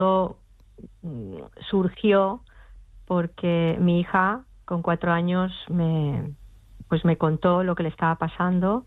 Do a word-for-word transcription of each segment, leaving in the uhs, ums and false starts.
mm, surgió porque mi hija con cuatro años me, pues me contó lo que le estaba pasando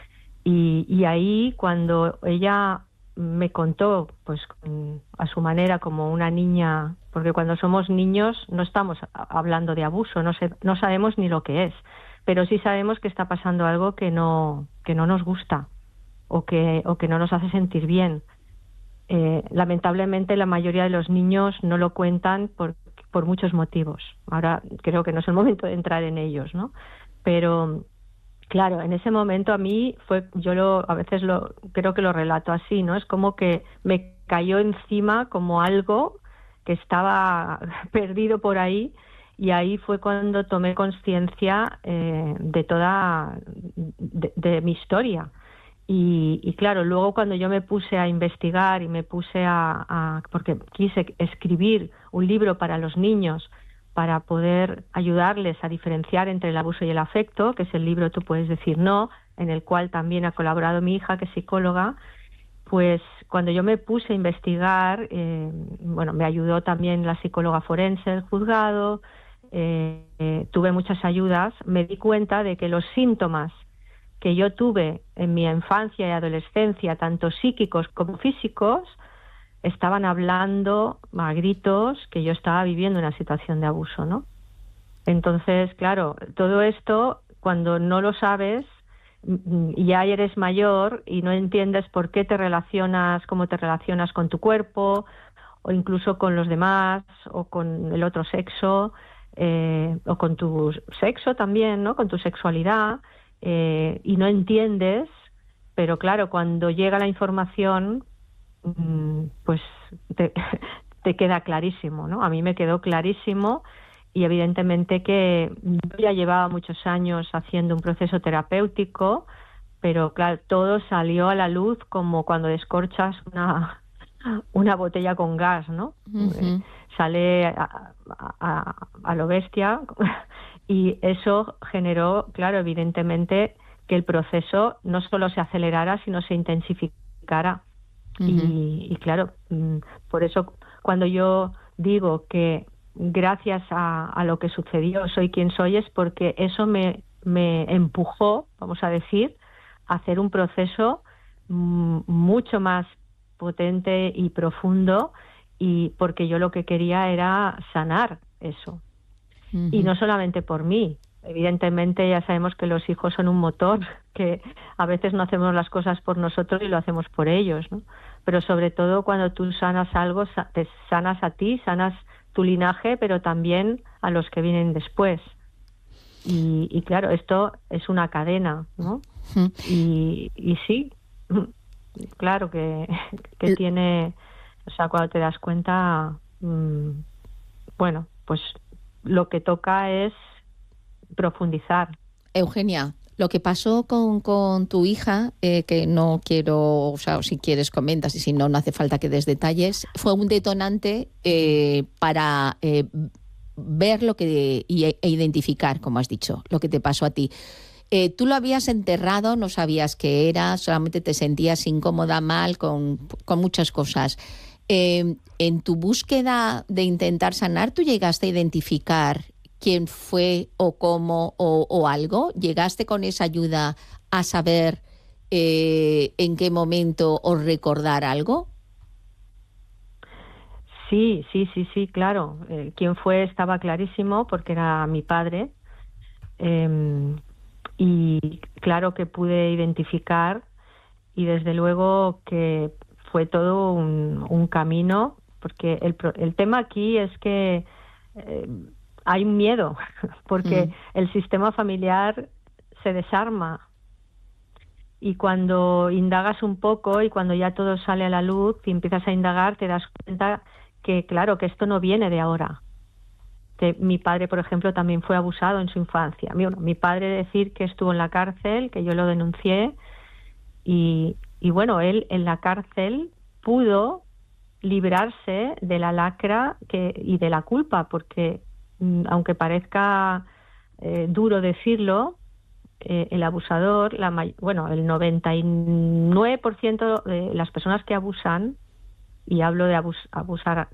y, y ahí cuando ella me contó, pues mm, a su manera como una niña, porque cuando somos niños no estamos a- hablando de abuso, no sé, no sabemos ni lo que es, pero sí sabemos que está pasando algo que no, que no nos gusta o que, o que no nos hace sentir bien. Eh, lamentablemente la mayoría de los niños no lo cuentan por, por muchos motivos. Ahora creo que no es el momento de entrar en ellos, ¿no? Pero claro, en ese momento a mí fue, yo lo, a veces lo, creo que lo relato así, ¿no? Es como que me cayó encima como algo que estaba perdido por ahí y ahí fue cuando tomé conciencia eh, de toda, de, de mi historia. Y, y claro, luego cuando yo me puse a investigar y me puse a, a, porque quise escribir un libro para los niños para poder ayudarles a diferenciar entre el abuso y el afecto, que es el libro Tú puedes decir no, en el cual también ha colaborado mi hija, que es psicóloga, pues cuando yo me puse a investigar, eh, bueno, me ayudó también la psicóloga forense del juzgado, eh, eh, tuve muchas ayudas, me di cuenta de que los síntomas que yo tuve en mi infancia y adolescencia, tanto psíquicos como físicos, estaban hablando a gritos que yo estaba viviendo una situación de abuso, ¿no? Entonces, claro, todo esto, cuando no lo sabes, mm, y ya eres mayor y no entiendes por qué te relacionas, cómo te relacionas con tu cuerpo, o incluso con los demás, o con el otro sexo, eh, o con tu sexo también, ¿no? Con tu sexualidad, eh, y no entiendes, pero claro, cuando llega la información, mm, pues te, te queda clarísimo, ¿no? A mí me quedó clarísimo y evidentemente que yo ya llevaba muchos años haciendo un proceso terapéutico, pero claro, todo salió a la luz como cuando descorchas una, una botella con gas, ¿no? Eh, Ujú. Sale a, a, a lo bestia y eso generó, claro, evidentemente que el proceso no solo se acelerara, sino se intensificara. Ujú. Y, y claro, mm, por eso cuando yo digo que gracias a, a lo que sucedió soy quien soy, es porque eso me, me empujó, vamos a decir, a hacer un proceso mm, mucho más potente y profundo, y porque yo lo que quería era sanar eso. Y Ujú. no solamente por mí. Evidentemente ya sabemos que los hijos son un motor, que a veces no hacemos las cosas por nosotros y lo hacemos por ellos, ¿no? Pero sobre todo cuando tú sanas algo, sa- te sanas a ti, sanas tu linaje, pero también a los que vienen después. Y, y claro, esto es una cadena, ¿no? Ujú. Y, y sí, claro que, que L- tiene, o sea, cuando te das cuenta, mm, bueno, pues lo que toca es profundizar. Eugenia, lo que pasó con, con tu hija, eh, que no quiero, o sea, si quieres comentas y si no, no hace falta que des detalles, fue un detonante eh, para eh, ver lo que y, e identificar, como has dicho, lo que te pasó a ti. Eh, tú lo habías enterrado, no sabías qué era, solamente te sentías incómoda, mal, con, con muchas cosas. Eh, en tu búsqueda de intentar sanar, ¿tú llegaste a identificar quién fue o cómo o, o algo? ¿Llegaste con esa ayuda a saber eh, en qué momento o recordar algo? Sí, sí, sí, sí, claro. Eh, quién fue estaba clarísimo porque era mi padre. eh, y claro que pude identificar, y desde luego que fue todo un, un camino, porque el, pro- el tema aquí es que eh, hay un miedo, porque Mm. el sistema familiar se desarma. Y cuando indagas un poco y cuando ya todo sale a la luz y empiezas a indagar, te das cuenta que, claro, que esto no viene de ahora. Que mi padre, por ejemplo, también fue abusado en su infancia. Mi, bueno, mi padre decir que estuvo en la cárcel, que yo lo denuncié, y, y bueno, él en la cárcel pudo librarse de la lacra que, y de la culpa, porque mm, aunque parezca eh, duro decirlo, eh, el abusador, la may- bueno, el noventa y nueve por ciento de las personas que abusan y hablo de abus, abusar